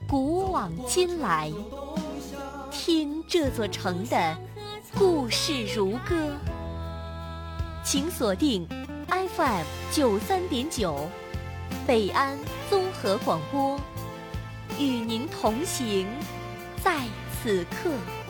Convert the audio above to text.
古往今来，听这座城的故事如歌。请锁定 FM 93.9北安综合广播，与您同行在此刻。